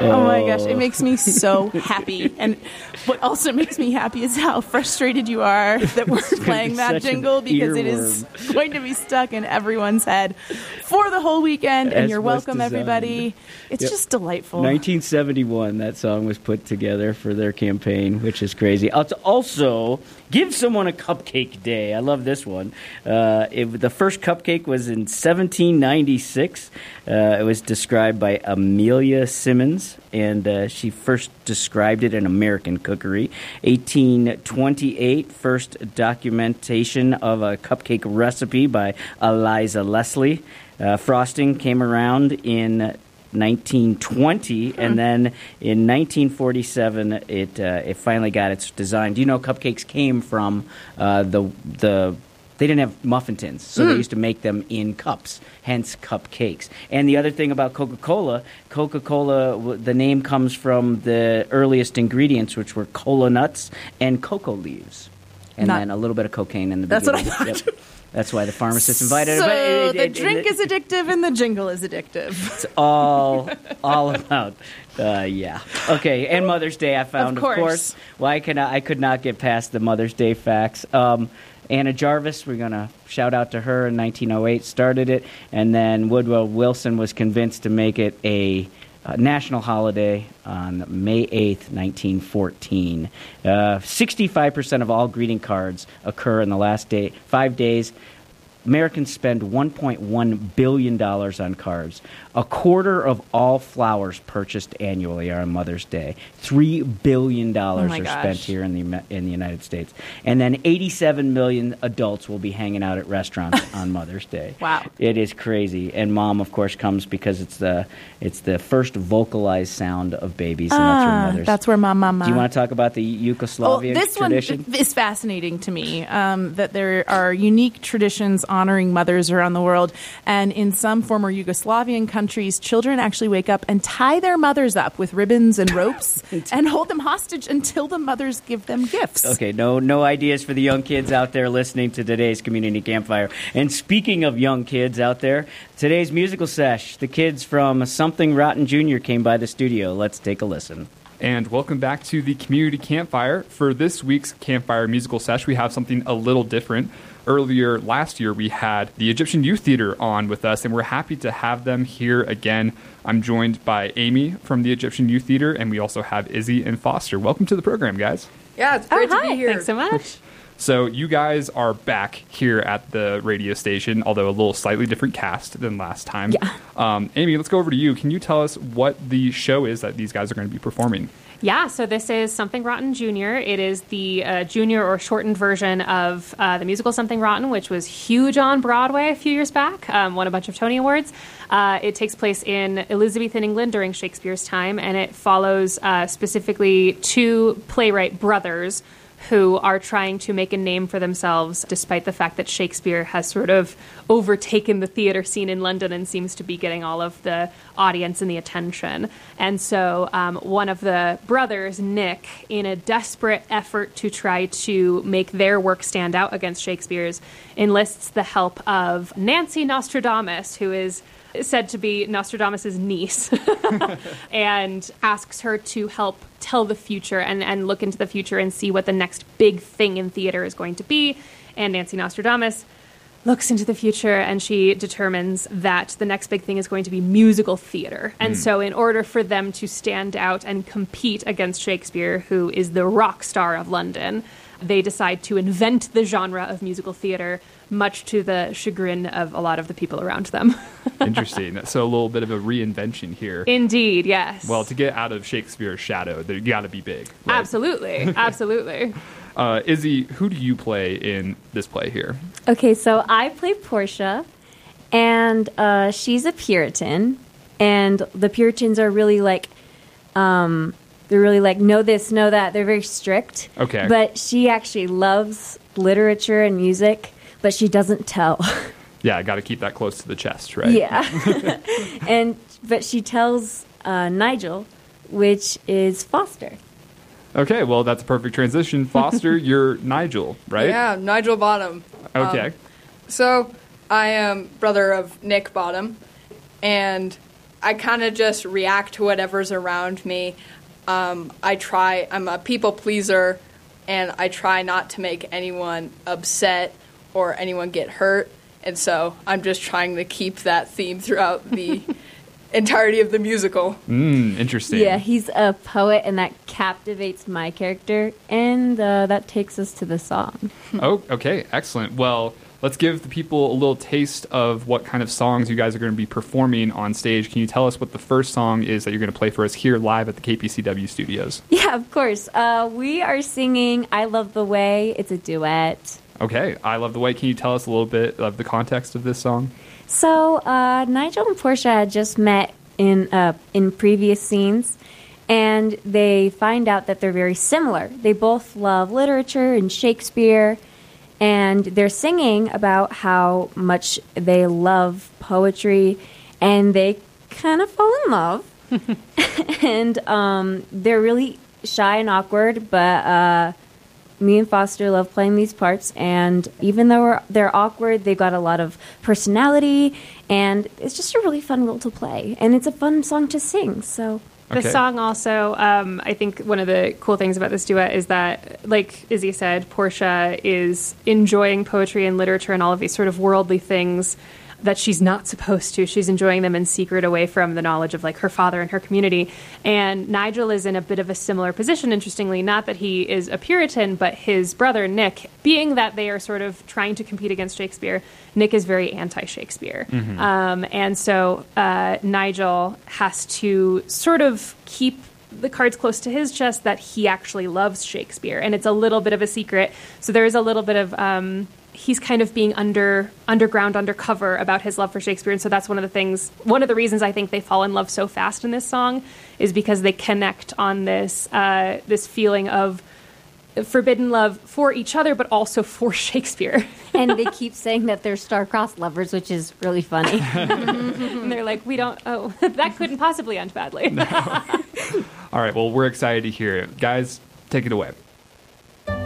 Oh my gosh, it makes me so happy. And what also makes me happy is how frustrated you are that we're playing that jingle, because it is going to be stuck in everyone's head for the whole weekend. And you're welcome, everybody. It's just delightful. 1971, that song was put together for their campaign, which is crazy. Also, give someone a cupcake day. I love this one. The first cupcake was in 1796. It was described by Amelia Simmons, and she first described it in American Cookery. 1828, first documentation of a cupcake recipe by Eliza Leslie. Frosting came around in 1920, and then in 1947, it finally got its design. Do you know cupcakes came from they didn't have muffin tins, so they used to make them in cups, hence cupcakes. And the other thing about Coca-Cola, the name comes from the earliest ingredients, which were cola nuts and cocoa leaves, and then a little bit of cocaine in the beginning. That's what I thought. Yep. That's why the pharmacist invited so her. So the drink is addictive and the jingle is addictive. It's all about, yeah. Okay, and Mother's Day I found, of course. Well, I could not get past the Mother's Day facts. Anna Jarvis, we're going to shout out to her, in 1908, started it, and then Woodrow Wilson was convinced to make it a national holiday on May 8th, 1914. 65% of all greeting cards occur in the last 5 days. Americans spend $1.1 billion on cards. A quarter of all flowers purchased annually are on Mother's Day. $3 billion are spent here in the United States. And then 87 million adults will be hanging out at restaurants on Mother's Day. Wow. It is crazy. And Mom, of course, comes because it's the first vocalized sound of babies, and that's where mothers. That's where Mama. Do you want to talk about the Yugoslavian tradition? This one is fascinating to me, that there are unique traditions honoring mothers around the world. And in some former Yugoslavian countries, children actually wake up and tie their mothers up with ribbons and ropes and hold them hostage until the mothers give them gifts. Okay, no ideas for the young kids out there listening to today's Community Campfire. And speaking of young kids out there, today's musical sesh, the kids from Something Rotten Jr. came by the studio. Let's take a listen. And welcome back to the Community Campfire. For this week's Campfire musical sesh, we have something a little different. Earlier last year, we had the Egyptian Youth Theater on with us, and we're happy to have them here again. I'm joined by Amy from the Egyptian Youth Theater, and we also have Izzy and Foster. Welcome to the program, guys. Yeah, it's great to be here. Thanks so much. So you guys are back here at the radio station, although a little slightly different cast than last time. Yeah. Amy, let's go over to you. Can you tell us what the show is that these guys are going to be performing? Yeah, so this is Something Rotten Junior. It is the junior or shortened version of the musical Something Rotten, which was huge on Broadway a few years back, won a bunch of Tony Awards. It takes place in Elizabethan England during Shakespeare's time, and it follows specifically two playwright brothers who are trying to make a name for themselves despite the fact that Shakespeare has sort of overtaken the theater scene in London and seems to be getting all of the audience and the attention. And so one of the brothers, Nick, in a desperate effort to try to make their work stand out against Shakespeare's, enlists the help of Nancy Nostradamus, who is said to be Nostradamus' niece, and asks her to help tell the future and look into the future and see what the next big thing in theater is going to be. And Nancy Nostradamus looks into the future, and she determines that the next big thing is going to be musical theater. And so in order for them to stand out and compete against Shakespeare, who is the rock star of London, they decide to invent the genre of musical theater, much to the chagrin of a lot of the people around them. Interesting. So a little bit of a reinvention here. Indeed, yes. Well, to get out of Shakespeare's shadow, you got to be big. Right? Absolutely. Absolutely. Izzy, who do you play in this play here? Okay, so I play Portia, and she's a Puritan, and the Puritans are really like, they're really like, know this, know that. They're very strict. Okay. But she actually loves literature and music, but she doesn't tell. Yeah, I got to keep that close to the chest, right? Yeah. But she tells Nigel, which is Foster. Okay, well, that's a perfect transition. Foster, you're Nigel, right? Yeah, Nigel Bottom. Okay. So I am brother of Nick Bottom, and I kind of just react to whatever's around me. I'm a people pleaser, and I try not to make anyone upset or anyone get hurt. And so I'm just trying to keep that theme throughout the entirety of the musical. Interesting. Yeah, he's a poet, and that captivates my character, and that takes us to the song. Oh, okay, excellent. Well, let's give the people a little taste of what kind of songs you guys are going to be performing on stage. Can you tell us what the first song is that you're going to play for us here live at the KPCW studios? Yeah, of course. We are singing I Love the Way. It's a duet. Okay, I Love the Way. Can you tell us a little bit of the context of this song? So Nigel and Portia had just met in previous scenes, and they find out that they're very similar. They both love literature and Shakespeare, and they're singing about how much they love poetry, and they kind of fall in love. And they're really shy and awkward, but me and Foster love playing these parts, and even though they're awkward, they've got a lot of personality, and it's just a really fun role to play, and it's a fun song to sing. So the song also, I think one of the cool things about this duet is that, like Izzy said, Portia is enjoying poetry and literature and all of these sort of worldly things that she's not supposed to. She's enjoying them in secret, away from the knowledge of like her father and her community. And Nigel is in a bit of a similar position, interestingly, not that he is a Puritan, but his brother, Nick, being that they are sort of trying to compete against Shakespeare, Nick is very anti-Shakespeare. And so Nigel has to sort of keep the cards close to his chest that he actually loves Shakespeare. And it's a little bit of a secret. So there is a little bit of... he's kind of being undercover about his love for Shakespeare. And so that's one of the reasons I think they fall in love so fast in this song is because they connect on this feeling of forbidden love for each other, but also for Shakespeare. and they keep saying that they're star-crossed lovers, which is really funny. And they're like, that couldn't possibly end badly. All right, well, we're excited to hear it. Guys, take it away.